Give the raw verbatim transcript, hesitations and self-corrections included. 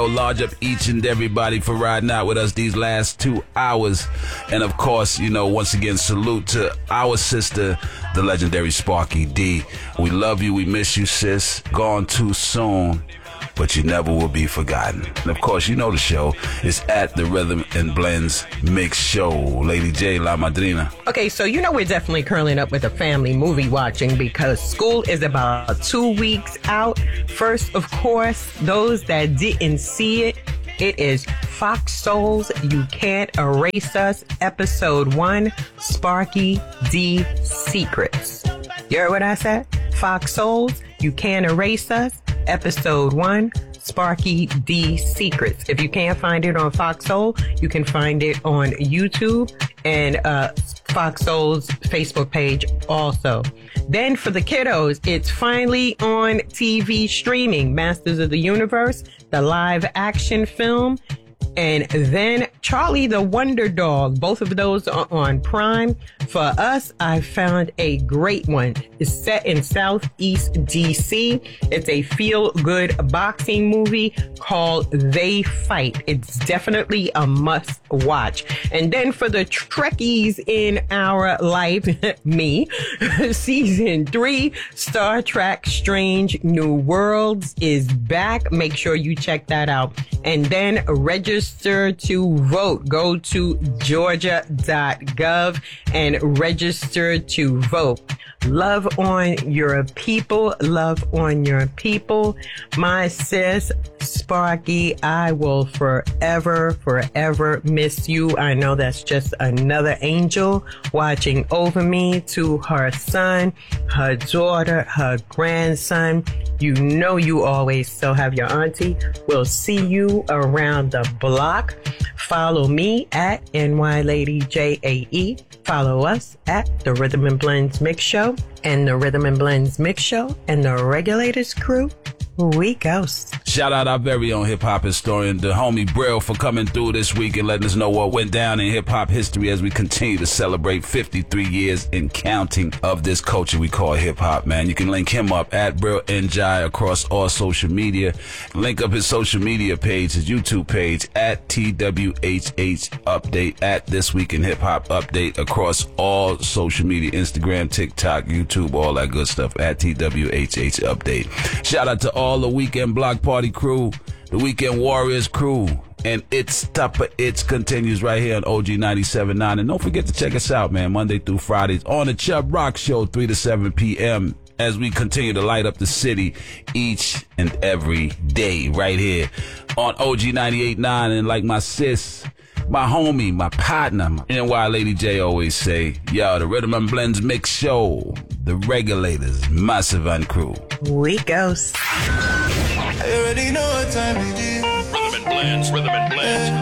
large up each and everybody for riding out with us these last two hours. And of course, you know, once again, salute to our sister, the legendary Sparky D. We love you. We miss you, sis. Gone too soon, but you never will be forgotten. And of course, you know the show is at the Rhythm and Blends Mix Show. Lady J, La Madrina. Okay, so you know we're definitely curling up with a family movie watching because school is about two weeks out. First, of course, those that didn't see it, it is Fox Soul's You Can't Erase Us, Episode one, Sparky D Secrets. You heard what I said? Fox Soul's You Can't Erase Us, Episode one, Sparky D Secrets. If you can't find it on Fox Soul, you can find it on YouTube and uh, Fox Soul's Facebook page also. Then for the kiddos, it's finally on T V streaming. Masters of the Universe, the live action film. And then Charlie the Wonder Dog. Both of those are on Prime. For us, I found a great one. It's set in Southeast D C. It's a feel-good boxing movie called They Fight. It's definitely a must-watch. And then for the Trekkies in our life, me, Season three, Star Trek Strange New Worlds is back. Make sure you check that out. And then register to vote. Go to georgia dot gov and register to vote. Love on your people. Love on your people. My sis, Sparky, I will forever, forever miss you. I know that's just another angel watching over me, to her son, her daughter, her grandson. You know you always still have your auntie. We'll see you around the block. Follow me at N Y Lady J A E. Follow us at the Rhythm and Blends Mix Show and the Rhythm and Blends Mix Show and the Regulators crew. We ghost. Shout out our very own hip-hop historian, the homie Brill, for coming through this week and letting us know what went down in hip-hop history as we continue to celebrate fifty-three years and counting of this culture we call hip-hop, man. You can link him up at Brill N J across all social media. Link up his social media page, his YouTube page, at T W H H Update, at This Week in Hip Hop Update across all social media, Instagram, TikTok, YouTube, all that good stuff, at T W H H Update. Shout out to all all the Weekend Block Party crew, the Weekend Warriors crew, and It's Tupper It's continues right here on O G ninety-seven point nine. And don't forget to check us out, man, Monday through Fridays on the Chubb Rock Show, three to seven p.m. as we continue to light up the city each and every day right here on O G ninety-eight point nine. And like my sis, my homie, my partner, my N Y Lady J always say, yo, the Rhythm and Blends Mix Show, the Regulators, Massive and crew. We ghost. I already know what time it is. Rhythm and Blends, Rhythm and Blends.